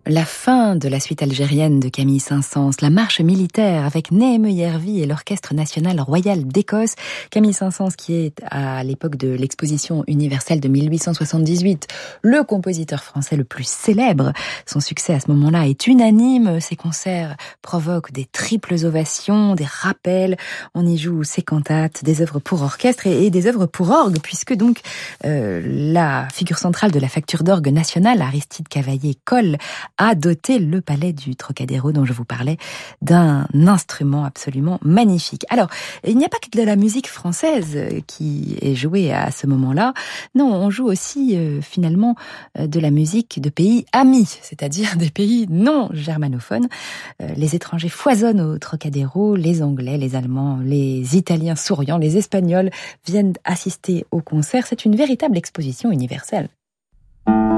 La fin de la suite algérienne de Camille Saint-Saëns, la marche militaire avec Néhémie Yervi et l'Orchestre national royal d'Écosse. Camille Saint-Saëns qui est à l'époque de l'exposition universelle de 1878, le compositeur français le plus célèbre. Son succès à ce moment-là est unanime. Ses concerts provoquent des triples ovations, des rappels. On y joue ses cantates, des œuvres pour orchestre et des œuvres pour orgue, puisque donc la figure centrale de la facture d'orgue nationale, Aristide Cavaillé-Coll, a doté le palais du Trocadéro dont je vous parlais d'un instrument absolument magnifique. Alors, il n'y a pas que de la musique française qui est jouée à ce moment-là. Non, on joue aussi finalement de la musique de pays amis, c'est-à-dire des pays non germanophones. Les étrangers foisonnent au Trocadéro, les Anglais, les Allemands, les Italiens souriants, les Espagnols viennent assister au concert. C'est une véritable exposition universelle.